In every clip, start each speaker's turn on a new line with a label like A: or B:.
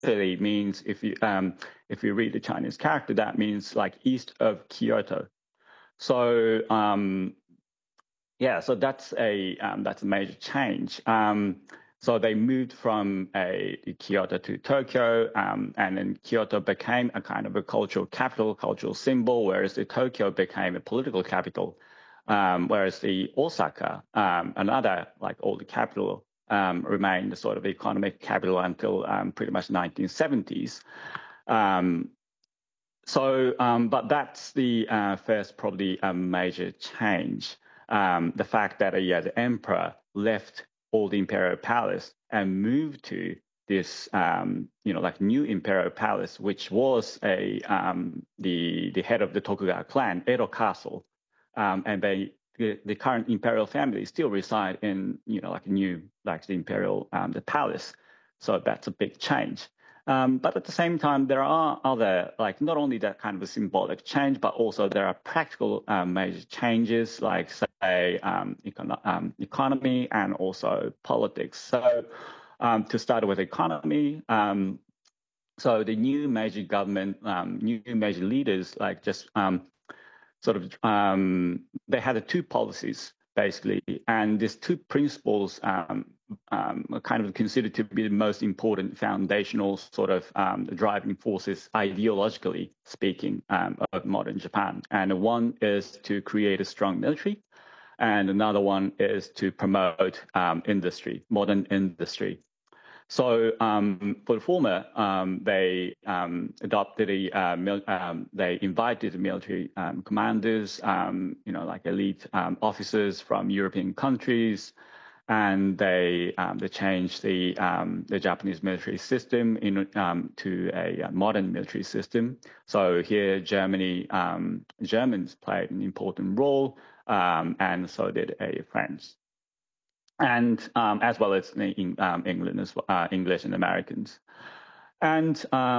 A: literally means if you read the Chinese character, that means like east of Kyoto. So so that's a major change. So they moved from Kyoto to Tokyo, and then Kyoto became a kind of a cultural capital, cultural symbol, whereas the Tokyo became a political capital, whereas the Osaka, another like older capital, remained the sort of economic capital until pretty much 1970s. But that's the first probably major change. The fact that the emperor left all the imperial palace and moved to this, like new imperial palace, which was the head of the Tokugawa clan, Edo Castle, and the current imperial family still reside in, the imperial the palace. So that's a big change. But at the same time, there are other, like not only that kind of a symbolic change, but also there are practical major changes, like say economy and also politics. So to start with economy, so the new major government, new major leaders, like just they had two policies basically, and these two principles are kind of considered to be the most important foundational sort of driving forces, ideologically speaking, of modern Japan. And one is to create a strong military, and another one is to promote industry, modern industry. So for the former, they adopted they invited the military commanders, like elite officers from European countries, and they changed the Japanese military system to a modern military system. So here, Germans played an important role, and so did French. And as well as in England as well, English and Americans, and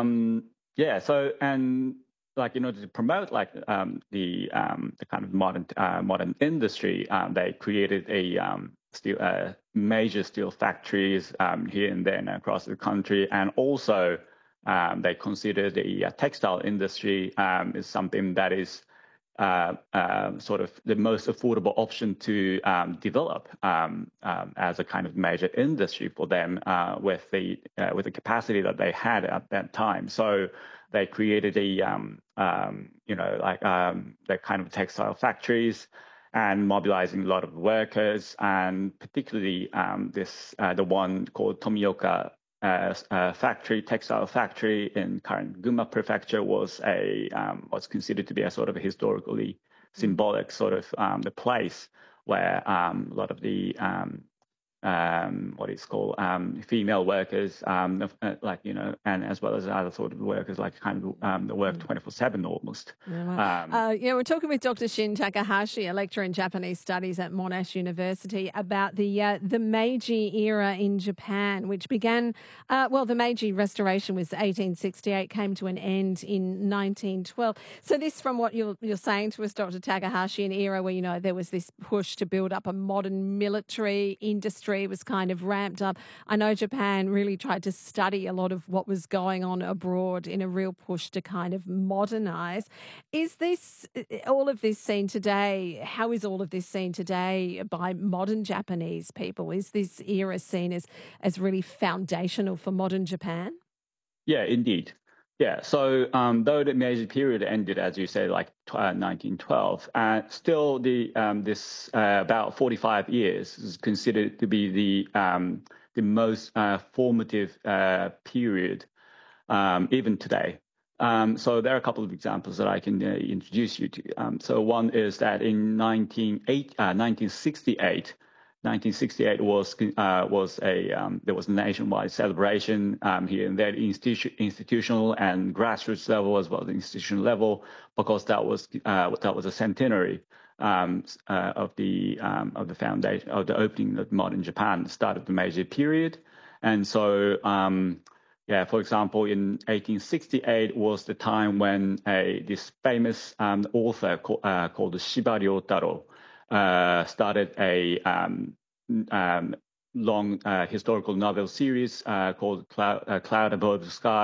A: like in order to promote like the kind of modern industry, they created major steel factories here and there and across the country, and also they considered the textile industry is something that is sort of the most affordable option to develop as a kind of major industry for them with the capacity that they had at that time. So they created that kind of textile factories and mobilizing a lot of workers, and particularly the one called Tomioka textile factory in current Gunma Prefecture was considered to be a sort of a historically symbolic sort of the place where a lot of the what is called female workers, and as well as other sort of workers, like kind of the work 24/7 almost.
B: We're talking with Dr. Shin Takahashi, a lecturer in Japanese studies at Monash University, about the Meiji era in Japan, which began. The Meiji Restoration was 1868, came to an end in 1912. So this, from what you're saying to us, Dr. Takahashi, an era where there was this push to build up a modern military industry. Was kind of ramped up. I know Japan really tried to study a lot of what was going on abroad in a real push to kind of modernize. Is all of this seen today? How is all of this seen today by modern Japanese people? Is this era seen as really foundational for modern Japan?
A: Yeah, indeed. Yeah, so though the Meiji period ended, as you say, like 1912, still this about 45 years is considered to be the most formative period, even today. So there are a couple of examples that I can introduce you to. So one is that in 1968. 1968 there was a nationwide celebration here and there, institutional and grassroots level as well as the institutional level, because that was a centenary of the foundation of the opening of modern Japan, the start of the Meiji period, and so. For example, in 1868 was the time when this famous author called Shiba Ryotaro started long historical novel series called Cloud Above the Sky.